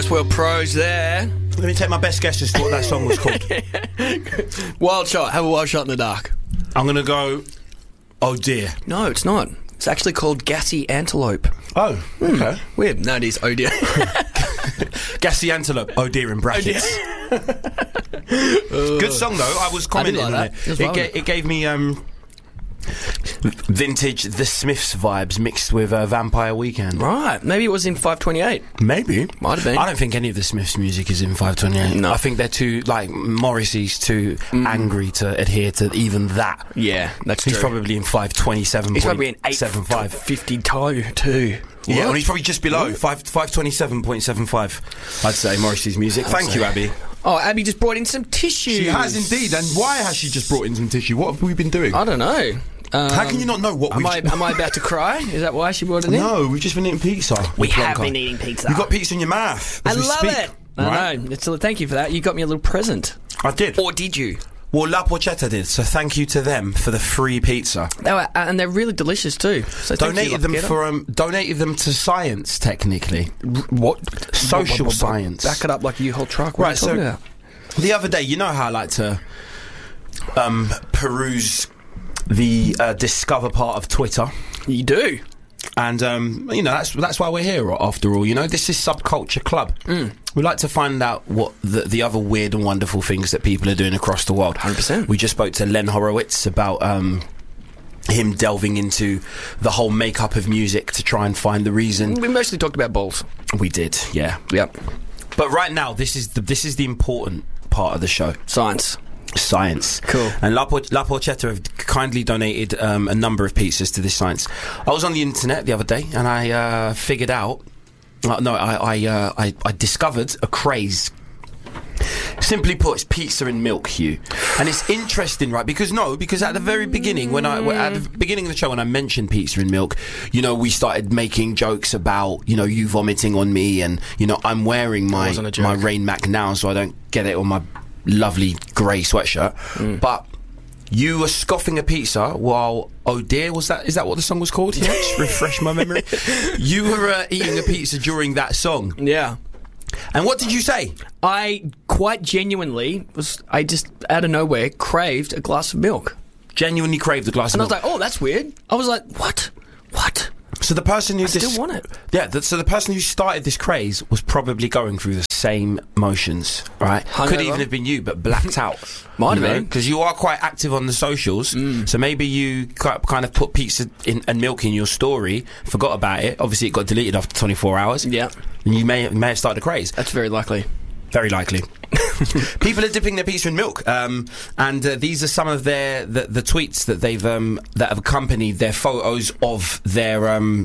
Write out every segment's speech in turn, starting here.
Well, pros there. Let me take my best guess as to what that song was called. Wild shot. Have a wild shot in the dark. I'm going to go, oh dear. No, it's not. It's actually called Gassy Antelope. Oh, okay. Weird. No, it is oh dear. Gassy Antelope, oh dear in brackets. Good song though, I was commenting on it. It gave me vintage The Smiths vibes mixed with Vampire Weekend. Right, maybe it was in 528. Maybe. Might have been. I don't think any of the Smiths music is in 528. No. I think they're too, like, Morrissey's too angry to adhere to even that. Yeah, that's He's true. probably in 527. He's probably in 875. 52. Yeah, and he's probably just below 527.75. I'd say Morrissey's music. Thank you, Abby. Oh, Abby just brought in some tissue. She has indeed. And why has she just brought in some tissue? What have we been doing? I don't know. How can you not know what am I about to cry? Is that why she brought it in? No, we've just been eating pizza. We have been eating pizza. You've got pizza in your mouth. I love it. Right? I know. Thank you for that. You got me a little present. I did. Or did you? Well, La Porchetta did, so thank you to them for the free pizza. And they're really delicious too. So donated them to science, technically. What? Social science. Back it up like a U-Haul truck. What are you talking about? The other day, you know how I like to peruse the discover part of Twitter. You do. And you know, that's why we're here after all. You know, this is Subculture Club. We like to find out what the other weird and wonderful things that people are doing across the world. 100%. We just spoke to Len Horowitz about him delving into the whole makeup of music to try and find the reason. We mostly talked about balls. We did, yeah. Yep. But right now, this is the important part of the show. Science. Cool. And La Porchetta have kindly donated a number of pizzas to this science. I was on the internet the other day and I figured out. I discovered a craze. Simply put, it's pizza and milk, Hugh. And it's interesting, right? Because at the very beginning, at the beginning of the show, when I mentioned pizza and milk, you know, we started making jokes about, you know, you vomiting on me, and you know, I'm wearing my Rain Mac now, so I don't get it on my lovely grey sweatshirt. But you were scoffing a pizza while oh dear, is that what the song was called? Yeah, just refresh my memory. You were eating a pizza during that song. Yeah. And what did you say? I quite genuinely I just out of nowhere craved a glass of milk. Genuinely craved a glass of milk. And I was like, oh, that's weird. I was like, what? So the person who still want it. Yeah, so the person who started this craze was probably going through the same motions, right? Could even have been you, but blacked out. Might have been. Because you are quite active on the socials, so maybe you kind of put pizza and milk in your story, forgot about it. Obviously, it got deleted after 24 hours. Yeah. And you may have started a craze. That's very likely. Very likely. People are dipping their pizza in milk, and these are some of the tweets that they've that have accompanied their photos of their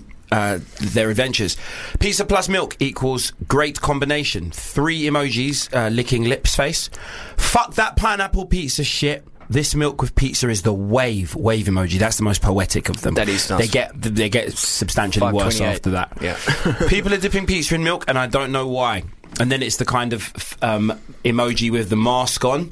adventures. Pizza plus milk equals great combination. 3 emojis, licking lips face. Fuck that pineapple pizza shit. This milk with pizza is the wave emoji. That's the most poetic of them. That is nice. They get substantially worse after that. Yeah. People are dipping pizza in milk, and I don't know why. And then it's the kind of emoji with the mask on.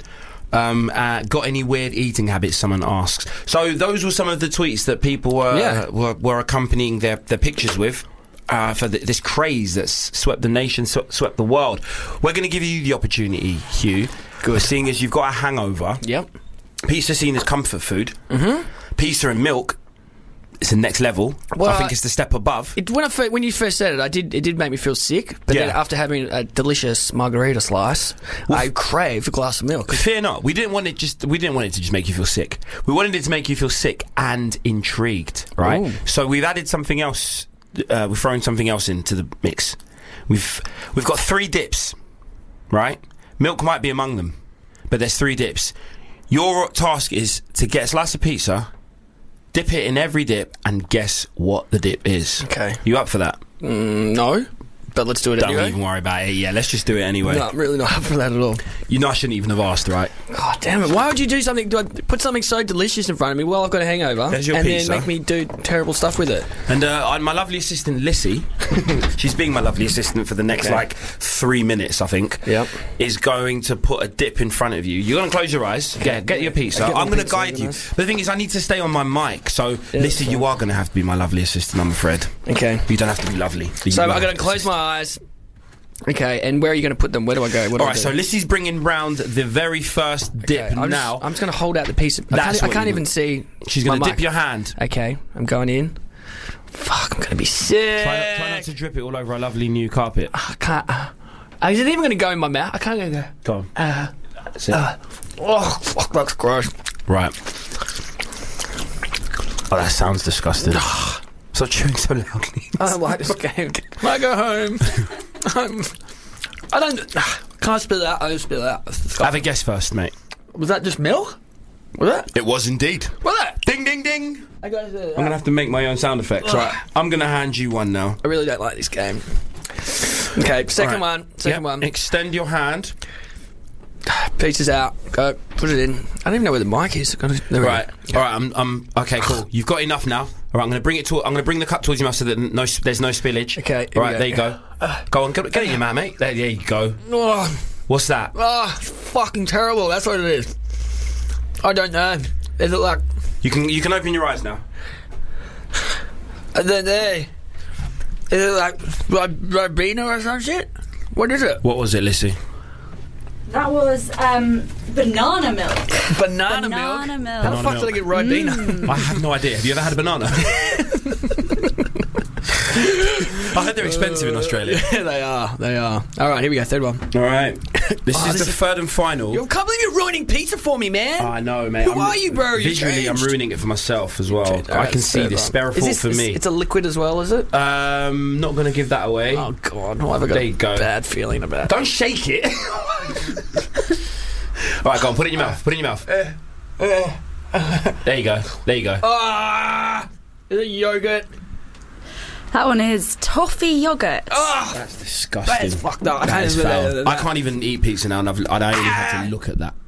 Got any weird eating habits? Someone asks. So those were some of the tweets that people were accompanying their pictures with. For this craze that's swept the nation, swept the world. We're going to give you the opportunity, Hugh. Good. Seeing as you've got a hangover. Yep. Pizza seen as comfort food. Pizza and milk, it's the next level. Well, I think it's the step above. When you first said it, it did make me feel sick. But then after having a delicious margarita slice, I craved a glass of milk. Fear not. We didn't want it to just make you feel sick. We wanted it to make you feel sick and intrigued, right? Ooh. So we've added something else. We've thrown something else into the mix. We've got 3 dips, right? Milk might be among them, but there's 3 dips. Your task is to get a slice of pizza, dip it in every dip, and guess what the dip is. Okay. You up for that? No, but let's do it anyway. Don't even worry about it. Yeah, let's just do it anyway. No, I'm really not up for that at all. You know I shouldn't even have asked, right? God damn it. Why would you do something? Do I put something so delicious in front of me while I've got a hangover? There's your pizza. Then make me do terrible stuff with it? And my lovely assistant, Lissy, she's being my lovely assistant for the next, 3 minutes, I think. Yep. Is going to put a dip in front of you. You're going to close your eyes. Okay. Get your pizza. I'm going to guide you. But the thing is, I need to stay on my mic. So, Lissy, you are going to have to be my lovely assistant, I'm afraid. Okay. You don't have to be lovely. So I'm going to close my eyes. Okay, and where are you going to put them? Where do I go? All right, so Lissy's bringing round the very first dip now. I'm just going to hold out the piece. I can't even see. She's going to dip your hand. Okay, I'm going in. Fuck, I'm going to be sick. Try not to drip it all over our lovely new carpet. I can't. Is it even going to go in my mouth? I can't go there. Go on. That's it. Oh, fuck, that's gross. Right. Oh, that sounds disgusting. Stop chewing so loudly. I don't like this game. I go home. I don't. Can't spit it out. I don't spit it out. Have a guess first, mate. Was that just milk? Was that? It was indeed. Was that? Ding, ding, ding. I'm going to have to make my own sound effects. Right. I'm going to hand you one now. I really don't like this game. Okay, second one. Second one. Extend your hand. Pieces out. Go. Put it in. I don't even know where the mic is. Right. All right. I'm okay. Cool. You've got enough now. All right. I'm going to bring it to. I'm going to bring the cup towards your mouth so that there's no spillage. Okay. All right. There you go. Go on. Get it in your mouth, mate. There you go. Oh. What's that? Oh, it's fucking terrible. That's what it is. I don't know. Is it like? You can open your eyes now. And then there. Is it like Ribena or some shit? What is it? What was it, Lissy? That was banana milk. Banana milk? How the fuck did I get Ribena? I have no idea. Have you ever had a banana? I heard they're expensive in Australia. Yeah, they are. All right, here we go. Third one. All right. This is the third and final. I can't believe you're ruining pizza for me, man. I know, mate. Who are you, bro? Visually, I'm ruining it for myself as well. Okay, I can see this. Spare a thought for me. It's a liquid as well, is it? Not going to give that away. Oh, God. I've got a bad feeling about it. Don't shake it. All right, go on. Put it in your mouth. Put it in your mouth. There you go. There you go. Ah! Is it yogurt? That one is toffee yogurt. Oh, that's disgusting. That is fucked up. I can't even eat pizza now, and I only had to look at that.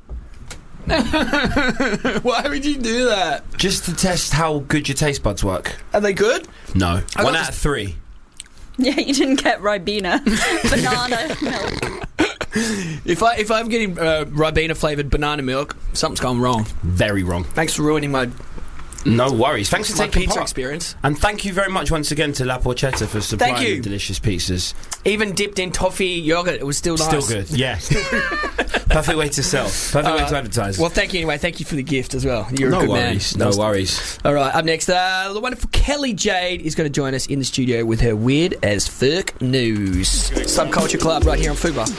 Why would you do that? Just to test how good your taste buds work. Are they good? No. 1 out of 3. Yeah, you didn't get Ribena. Banana milk. If I'm getting Ribena flavoured banana milk, something's gone wrong. Very wrong. Thanks for ruining my... No worries. Thanks for taking pizza part. Experience. And thank you very much once again to La Porchetta for supplying delicious pizzas. Even dipped in toffee yogurt, it was still nice. Still good, yeah. Perfect way to sell. Perfect way to advertise. Well, thank you anyway. Thank you for the gift as well. You're a good worries, man. No worries. All right, up next, the wonderful Kelly Jade is going to join us in the studio with her weird as fuck news. Subculture Club right here on Fubar.